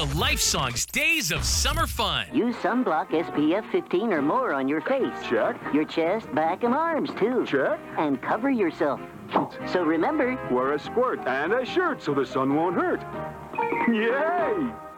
the Life Songs Days of Summer Fun. Use sunblock SPF 15 or more on your face. Check. Your chest, back, and arms, too. Check. And cover yourself. So remember, Wear a squirt and a shirt so the sun won't hurt. Yay!